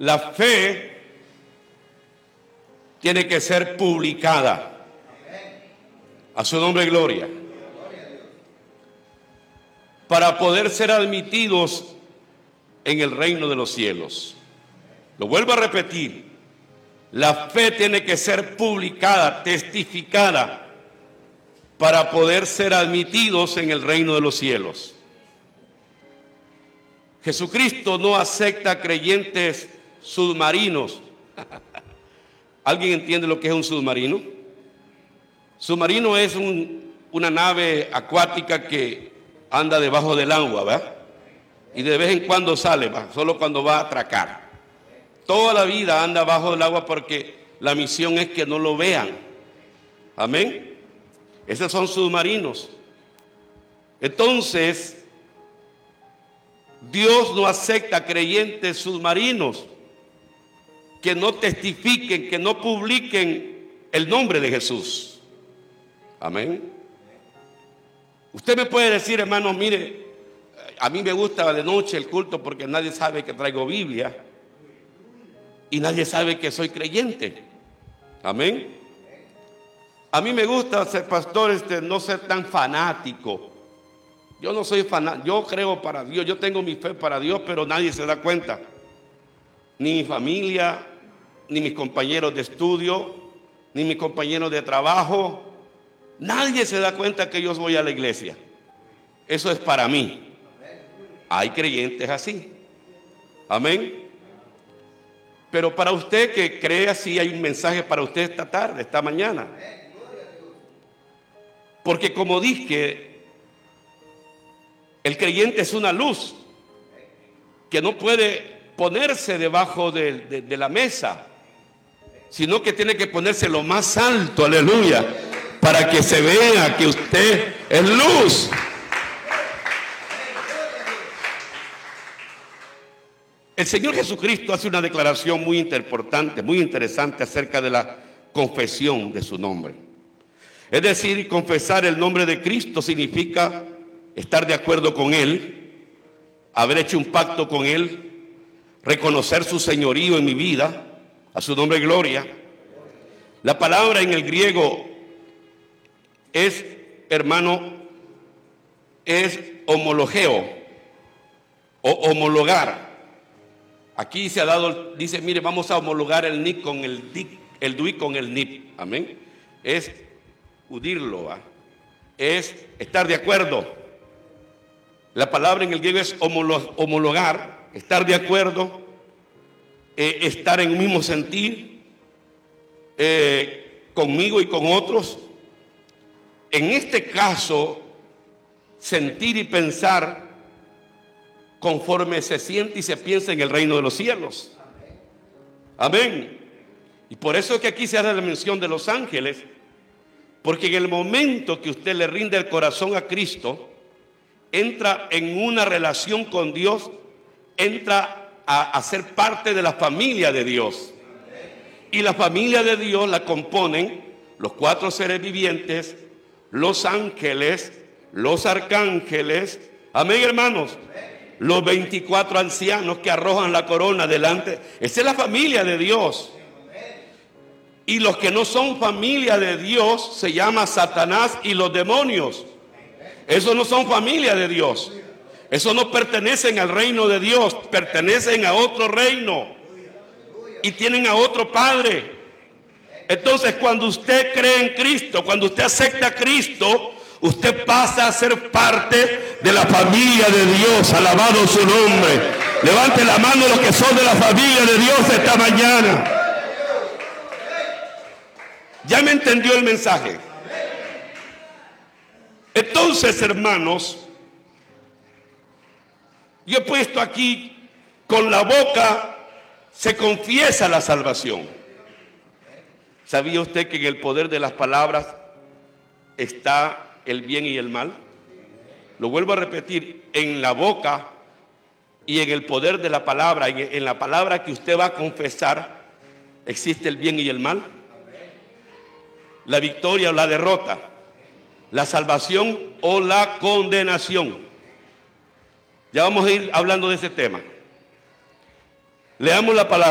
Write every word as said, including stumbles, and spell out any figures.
La fe tiene que ser publicada. A su nombre, gloria. Para poder ser admitidos en el reino de los cielos. Lo vuelvo a repetir. La fe tiene que ser publicada, testificada, para poder ser admitidos en el reino de los cielos. Jesucristo no acepta creyentes submarinos. ¿Alguien entiende lo que es un submarino? Submarino es un, una nave acuática que anda debajo del agua, ¿verdad? Y de vez en cuando sale, ¿va? Solo cuando va a atracar. Toda la vida anda bajo del agua porque la misión es que no lo vean. Amén. Esos son submarinos. Entonces, Dios no acepta creyentes submarinos que no testifiquen, que no publiquen el nombre de Jesús. Amén. Usted me puede decir, hermano, mire, a mí me gusta de noche el culto porque nadie sabe que traigo Biblia y nadie sabe que soy creyente. Amén. A mí me gusta ser pastor, este, no ser tan fanático. Yo no soy fanático, yo creo para Dios, yo tengo mi fe para Dios, pero nadie se da cuenta. Ni mi familia, ni mis compañeros de estudio, ni mis compañeros de trabajo. Nadie se da cuenta que yo voy a la iglesia. Eso es para mí. Hay creyentes así. Amén. Pero para usted que cree así, hay un mensaje para usted esta tarde, esta mañana. Porque como dije, el creyente es una luz que no puede ponerse debajo de, de, de la mesa, sino que tiene que ponerse lo más alto, aleluya, para que se vea que usted es luz. El Señor Jesucristo hace una declaración muy importante, muy interesante acerca de la confesión de su nombre. Es decir, confesar el nombre de Cristo significa estar de acuerdo con Él, haber hecho un pacto con Él, reconocer su señorío en mi vida, a su nombre gloria. La palabra en el griego es, hermano, es homologeo o homologar. Aquí se ha dado, dice, mire, vamos a homologar el nip con el dic, el dui con el nip. Amén. Es unirlo, ¿eh? Es estar de acuerdo. La palabra en el griego es homologar, estar de acuerdo, eh, estar en un mismo sentir, eh, conmigo y con otros. En este caso, sentir y pensar conforme se siente y se piensa en el reino de los cielos. Amén. Y por eso es que aquí se hace la mención de los ángeles, porque en el momento que usted le rinde el corazón a Cristo, entra en una relación con Dios, entra a, a ser parte de la familia de Dios. Y la familia de Dios la componen los cuatro seres vivientes, los ángeles, los arcángeles, amén, hermanos, los veinticuatro ancianos que arrojan la corona delante. Esa es la familia de Dios. Y los que no son familia de Dios se llama Satanás y los demonios. Esos no son familia de Dios. Esos no pertenecen al reino de Dios, pertenecen a otro reino y tienen a otro padre. Entonces, cuando usted cree en Cristo, cuando usted acepta a Cristo, usted pasa a ser parte de la familia de Dios. Alabado su nombre. Levante la mano los que son de la familia de Dios esta mañana. ¿Ya me entendió el mensaje? Entonces, hermanos, yo he puesto aquí, con la boca se confiesa la salvación. ¿Sabía usted que en el poder de las palabras está el bien y el mal? Lo vuelvo a repetir, en la boca y en el poder de la palabra, en, en la palabra que usted va a confesar, existe el bien y el mal. La victoria o la derrota, la salvación o la condenación. Ya vamos a ir hablando de ese tema. Leamos la palabra.